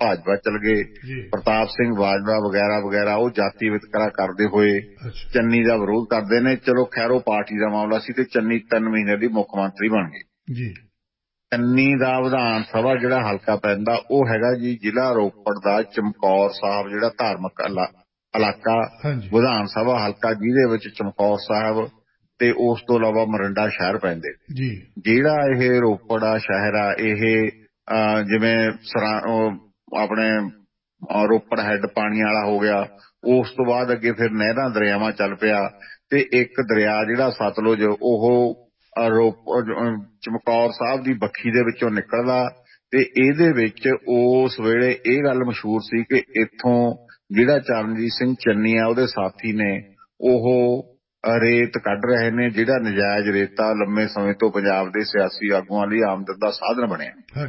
ਭਾਜਪਾ ਚਲ ਗਏ। ਪ੍ਰਤਾਪ ਸਿੰਘ ਬਾਜਵਾ ਵਗੈਰਾ ਵਗੈਰਾ ਉਹ ਜਾਤੀ ਵਿਤਕਰਾ ਕਰਦੇ ਹੋਏ ਚੰਨੀ ਦਾ ਵਿਰੋਧ ਕਰਦੇ ਨੇ। ਚਲੋ ਖੈਰ ਉਹ ਪਾਰਟੀ ਦਾ ਮਾਮਲਾ ਸੀ ਤੇ ਚੰਨੀ 3 ਮਹੀਨੇ ਦੀ ਮੁੱਖ ਮੰਤਰੀ ਬਣ ਗਏ। ਚੰਨੀ ਦਾ ਵਿਧਾਨ ਸਭਾ ਜਿਹੜਾ ਹਲਕਾ ਪੈਂਦਾ ਉਹ ਹੈਗਾ ਜੀ ਜ਼ਿਲ੍ਹਾ ਰੋਪੜ ਦਾ ਚਮਕੌਰ ਸਾਹਿਬ, ਜਿਹੜਾ ਧਾਰਮਿਕ ਇਲਾਕਾ ਵਿਧਾਨ ਸਭਾ ਹਲਕਾ, ਜਿਹਦੇ ਵਿੱਚ ਚਮਕੌਰ ਸਾਹਿਬ ਤੇ ਉਸ ਤੋਂ ਇਲਾਵਾ ਮੋਰਿੰਡਾ ਸ਼ਹਿਰ ਪੈਂਦੇ। ਜਿਹੜਾ ਇਹ ਰੋਪੜ ਆ ਸ਼ਹਿਰ ਆ, ਇਹ ਜਿਵੇਂ ਆਪਣੇ ਰੋਪੜ ਹੈੱਡ ਪਾਣੀ ਵਾਲਾ ਹੋ ਗਿਆ, ਉਸ ਤੋਂ ਬਾਅਦ ਅੱਗੇ ਫਿਰ ਨਹਿਰਾਂ ਦਰਿਆਵਾਂ ਚੱਲ ਪਿਆ ਤੇ ਇੱਕ ਦਰਿਆ ਜਿਹੜਾ ਸਤਲੁਜ ਉਹ ਚਮਕੌਰ ਸਾਹਿਬ ਦੀ ਬੱਖੀ ਦੇ ਵਿੱਚੋਂ ਨਿਕਲਦਾ। ਤੇ ਇਹਦੇ ਵਿੱਚ ਉਸ ਵੇਲੇ ਇਹ ਗੱਲ ਮਸ਼ਹੂਰ ਸੀ ਕਿ ਇੱਥੋਂ ਜਿਹੜਾ ਚਰਨਜੀਤ ਸਿੰਘ ਚੰਨੀ ਆ ਉਹਦੇ ਸਾਥੀ ਨੇ ਉਹ ਰੇਤ ਕੱਢ ਰਹੇ ਨੇ, ਜਿਹੜਾ ਨਜਾਇਜ਼ ਰੇਤਾ ਲੰਮੇ ਸਮੇਂ ਤੋਂ ਪੰਜਾਬ ਦੇ ਸਿਆਸੀ ਆਗੂਆਂ ਲਈ ਆਮਦਨ ਦਾ ਸਾਧਨ ਬਣਿਆ।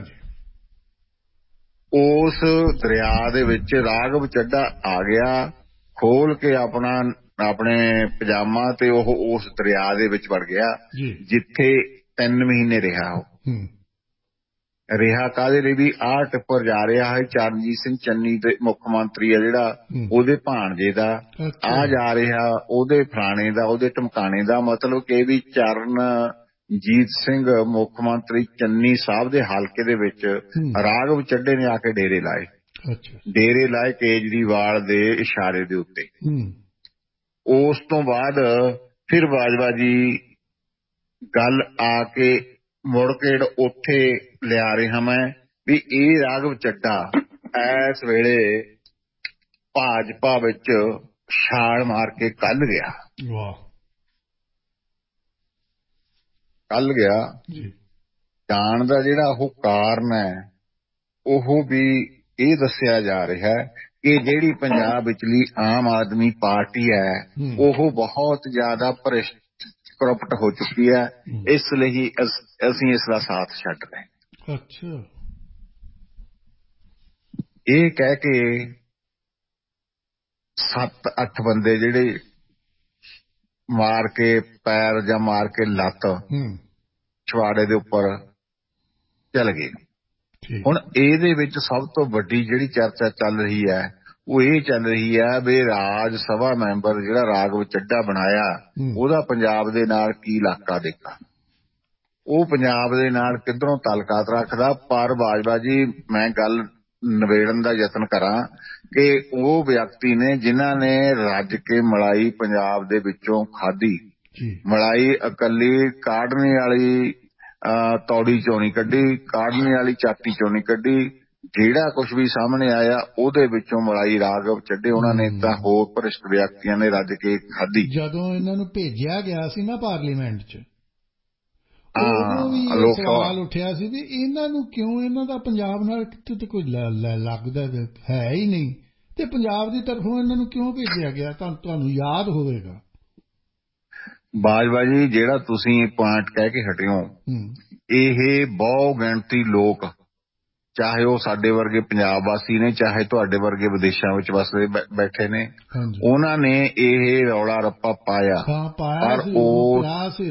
ਉਸ ਦਰਿਆ ਦੇ ਵਿੱਚ ਰਾਘਵ ਚੱਡਾ ਆ ਗਿਆ, ਖੋਲ ਕੇ ਆਪਣੇ ਪਜਾਮਾ ਤੇ ਉਹ ਉਸ ਦਰਿਆ ਦੇ ਵਿੱਚ ਵੜ ਗਿਆ, ਜਿੱਥੇ 3 ਮਹੀਨੇ ਰਿਹਾ। ਉਹ ਰਿਹਾ ਕਾਹਦੇ ਲਈ ਵੀ ਆਹ ਟਿੱਪਰ ਜਾ ਰਿਹਾ ਹੈ ਚਰਨਜੀਤ ਸਿੰਘ ਚੰਨੀ ਦੇ ਮੁੱਖ ਮੰਤਰੀ ਆ ਜਿਹੜਾ ਉਹਦੇ ਭਾਣਜੇ ਦਾ, ਆ ਜਾ ਰਿਹਾ ਉਹਦੇ ਫਲਾਣੇ ਦਾ, ਉਹਦੇ ਟਮਕਾਣੇ ਦਾ। ਮਤਲਬ ਕਿ ਵੀ ਚਰਨਜੀਤ ਸਿੰਘ ਮੁੱਖ ਮੰਤਰੀ ਚੰਨੀ ਸਾਹਿਬ ਦੇ ਹਲਕੇ ਦੇ ਵਿੱਚ ਰਾਘਵ ਚੱਡੇ ਨੇ ਆ ਕੇ ਡੇਰੇ ਲਾਏ ਕੇਜਰੀਵਾਲ ਦੇ ਇਸ਼ਾਰੇ ਦੇ ਉੱਤੇ। ਉਸ ਤੋਂ ਬਾਅਦ ਫਿਰ ਬਾਜਵਾ ਜੀ ਗੱਲ ਆ ਕੇ ਮੁੜ ਕੇ ਉੱਥੇ ਲਿਆ ਰਿਹਾ ਮੈਂ ਵੀ ਇਹ ਰਾਘਵ ਚੱਡਾ ਇਸ ਵੇਲੇ ਭਾਜਪਾ ਵਿੱਚ ਛਾਲ ਮਾਰ ਕੇ ਕੱਲ ਗਿਆ। ਜਾਣ ਦਾ ਜਿਹੜਾ ਉਹ ਕਾਰਨ ਹੈ ਉਹ ਵੀ ਇਹ ਦੱਸਿਆ ਜਾ ਰਿਹਾ ਕਿ ਜਿਹੜੀ ਪੰਜਾਬ ਵਿਚਲੀ ਆਮ ਆਦਮੀ ਪਾਰਟੀ ਹੈ ਉਹ ਬਹੁਤ ਜ਼ਿਆਦਾ ਭ੍ਰਿਸ਼ਟ ਕਰਪਟ ਹੋ ਚੁੱਕੀ ਹੈ, ਇਸ ਲਈ ਅਸੀਂ ਇਸ ਦਾ ਸਾਥ ਛੱਡ ਰਹੇ। ਇਹ ਕਹਿ ਕੇ 7-8 ਬੰਦੇ ਜਿਹੜੇ ਮਾਰ ਕੇ ਪੈਰ ਜਾਂ ਮਾਰ ਕੇ ਲੱਤ ਛਵਾੜੇ ਦੇ ਉੱਪਰ ਚੱਲ ਗਏ। ਹੁਣ ਇਹਦੇ ਵਿੱਚ ਸਭ ਤੋਂ ਵੱਡੀ ਜਿਹੜੀ ਚਰਚਾ ਚੱਲ ਰਹੀ ਹੈ ਉਹ ਇਹ ਚੱਲ ਰਹੀ ਹੈ ਵੀ ਰਾਜ ਸਭਾ ਮੈਂਬਰ ਜਿਹੜਾ ਰਾਘਵ ਚੱਡਾ ਬਣਾਇਆ ਉਹਦਾ ਪੰਜਾਬ ਦੇ ਨਾਲ ਕੀ ਇਲਾਕਾ ਦੇਖਾ, ਉਹ ਪੰਜਾਬ ਦੇ ਨਾਲ ਕਿੱਧਰੋਂ ਤਾਲੁਕਾਤ ਰੱਖਦਾ। ਪਰ ਬਾਜਵਾ ਜੀ ਮੈਂ ਗੱਲ ਨਿਬੇੜਨ ਦਾ ਯਤਨ ਕਰਾਂ ਕਿ ਉਹ ਵਿਅਕਤੀ ਨੇ ਜਿਨ੍ਹਾਂ ਨੇ ਰੱਜ ਕੇ ਮਲਾਈ ਪੰਜਾਬ ਦੇ ਵਿੱਚੋਂ ਖਾਧੀ, ਮਲਾਈ ਇਕੱਲੀ ਕਾਢਣੇ ਵਾਲੀ ਤੌੜੀ ਚੋਂ ਨਹੀਂ ਕੱਢੀ, ਕਾਢਣੇ ਵਾਲੀ ਚਾਟੀ ਚੋਂ ਨਹੀਂ ਕੱਢੀ, ਜਿਹੜਾ ਕੁਛ ਵੀ ਸਾਹਮਣੇ ਆਇਆ ਉਹਦੇ ਵਿੱਚੋਂ ਮਲਾਈ ਰਾਘਵ ਚੱਡੇ ਉਹਨਾਂ ਨੇ ਤਾਂ ਹੋਰ ਭ੍ਰਿਸ਼ਟ ਵਿਅਕਤੀਆਂ ਨੇ ਰੱਜ ਕੇ ਖਾਧੀ। ਜਦੋਂ ਇਹਨਾਂ ਨੂੰ ਭੇਜਿਆ ਗਿਆ ਸੀ ਨਾ ਪਾਰਲੀਮੈਂਟ 'ਚ, ਉਦੋਂ ਵੀ ਇਹ ਸਵਾਲ ਉੱਠਿਆ ਸੀ ਵੀ ਇਹਨਾਂ ਨੂੰ ਕਿਉਂ, ਇਹਨਾਂ ਦਾ ਪੰਜਾਬ ਨਾਲ ਕਿਤੇ ਤੇ ਕੋਈ ਲੱਗਦਾ ਹੈ ਹੀ ਨਹੀਂ, ਤੇ ਪੰਜਾਬ ਦੀ ਤਰਫੋਂ ਇਹਨਾਂ ਨੂੰ ਕਿਉਂ ਭੇਜਿਆ ਗਿਆ? ਤੁਹਾਨੂੰ ਯਾਦ ਹੋਵੇਗਾ ਬਾਜਵਾ ਜੀ ਜਿਹੜਾ ਤੁਸੀਂ ਪੁਆਇੰਟ ਕਹਿ ਕੇ ਹਟਿਓ, ਇਹ ਬਹੁ ਗਿਣਤੀ ਲੋਕ, ਚਾਹੇ ਉਹ ਸਾਡੇ ਵਰਗੇ ਪੰਜਾਬ ਵਾਸੀ ਨੇ, ਚਾਹੇ ਤੁਹਾਡੇ ਵਰਗੇ ਵਿਦੇਸ਼ਾਂ ਵਿੱਚ ਵਸਦੇ ਬੈਠੇ ਨੇ, ਉਹਨਾਂ ਨੇ ਇਹ ਰੌਲਾ ਰੱਪਾ ਪਾਇਆ। ਪਰ ਉਹ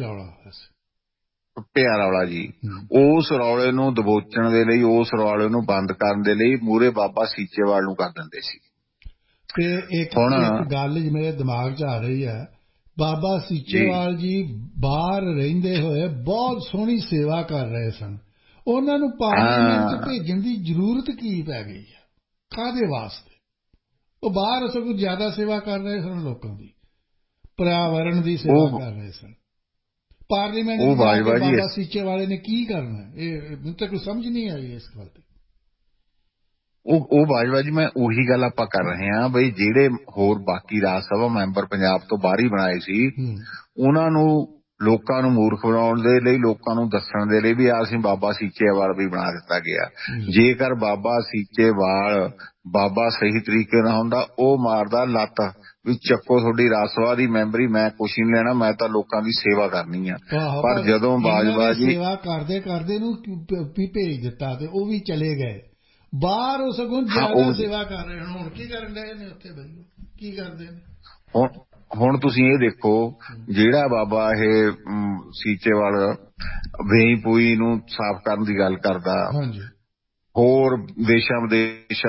ਟੁੱਟਿਆ ਰੌਲਾ ਜੀ, ਉਸ ਰੌਲੇ ਨੂੰ ਦਬੋਚਣ ਦੇ ਲਈ, ਉਸ ਰੌਲੇ ਨੂੰ ਬੰਦ ਕਰਨ ਦੇ ਲਈ ਮੂਹਰੇ ਬਾਬਾ ਸੀਚੇਵਾਲ ਨੂੰ ਕਰ ਦਿੰਦੇ ਸੀ। ਤੇ ਇੱਕ ਗੱਲ ਮੇਰੇ ਦਿਮਾਗ 'ਚ ਆ ਰਹੀ ਹੈ, ਬਾਬਾ ਸੀਚੇਵਾਲ ਜੀ ਬਾਹਰ ਰਹਿੰਦੇ ਹੋਏ ਬਹੁਤ ਸੋਹਣੀ ਸੇਵਾ ਕਰ ਰਹੇ ਸਨ, ਉਹਨਾਂ ਨੂੰ ਪਾਰਲੀਮੈਂਟ 'ਚ ਭੇਜਣ ਦੀ ਜ਼ਰੂਰਤ ਕੀ ਪੈ ਗਈ ਹੈ? ਕਾਹਦੇ ਵਾਸਤੇ? ਉਹ ਬਾਹਰ ਸਗੋਂ ਜ਼ਿਆਦਾ ਸੇਵਾ ਕਰ ਰਹੇ ਸਨ, ਲੋਕਾਂ ਦੀ ਪਰਿਆਵਰਣ ਦੀ ਸੇਵਾ ਕਰ ਰਹੇ ਸਨ। ਪਾਰਲੀਮੈਂਟ ਵਿੱਚ ਬਾਬਾ ਸੀਚੇਵਾਲ ਨੇ ਕੀ ਕਰਨਾ? ਇਹ ਮੈਨੂੰ ਤਾਂ ਕੋਈ ਸਮਝ ਨਹੀਂ ਆਈ ਇਸ ਗੱਲ ਤੇ। ਉਹ ਬਾਜਵਾ ਜੀ ਮੈਂ ਉਹੀ ਗੱਲ ਆਪਾਂ ਕਰ ਰਹੇ ਹਾਂ ਬਈ ਜਿਹੜੇ ਹੋਰ ਬਾਕੀ ਰਾਜ ਸਭਾ ਮੈਂਬਰ ਪੰਜਾਬ ਤੋਂ ਬਾਹਰ ਹੀ ਬਣਾਏ ਸੀ, ਉਹਨਾਂ ਨੂੰ ਲੋਕਾਂ ਨੂੰ ਮੂਰਖ ਬਣਾਉਣ ਦੇ ਲਈ, ਲੋਕਾਂ ਨੂੰ ਦੱਸਣ ਦੇ ਲਈ ਵੀ ਅਸੀਂ ਬਾਬਾ ਸੀਚੇਵਾਲ ਵੀ ਬਣਾ ਦਿੱਤਾ ਗਿਆ। ਜੇਕਰ ਬਾਬਾ ਸੀਚੇਵਾਲ ਬਾਬਾ ਸਹੀ ਤਰੀਕੇ ਨਾਲ ਹੁੰਦਾ, ਉਹ ਮਾਰਦਾ ਲੱਤ ਵੀ ਚੱਕੋ ਤੁਹਾਡੀ ਰਾਜ ਸਭਾ ਦੀ ਮੈਂਬਰੀ, ਮੈਂ ਕੁਛ ਨਹੀਂ ਲੈਣਾ, ਮੈਂ ਤਾਂ ਲੋਕਾਂ ਦੀ ਸੇਵਾ ਕਰਨੀ ਆ। ਪਰ ਜਦੋਂ ਬਾਜਵਾ ਜੀ ਸੇਵਾ ਕਰਦੇ ਕਰਦੇ ਨੂੰ ਵੀ ਭੇਜ ਦਿੱਤਾ ਤੇ ਉਹ ਵੀ ਚਲੇ ਗਏ ਬਾਹਰ, ਉਹ ਸਗੋਂ ਜ਼ਿਆਦਾ ਸੇਵਾ ਕਰ ਰਹੇ ਹੁਣ ਕੀ ਕਰਨ ਰਹੇ ਨੇ ਉੱਥੇ? ਬਈ ਕੀ ਕਰਦੇ ਨੇ ਹੁਣ ਤੁਸੀਂ ਇਹ ਦੇਖੋ, ਜਿਹੜਾ ਬਾਬਾ ਇਹ ਸੀਚੇਵਾਲ ਵੇਈ ਪੂਈ ਨੂੰ ਸਾਫ਼ ਕਰਨ ਦੀ ਗੱਲ ਕਰਦਾ, ਹੋਰ ਦੇਸ਼ਾਂ ਵਿਦੇਸ਼ਾਂ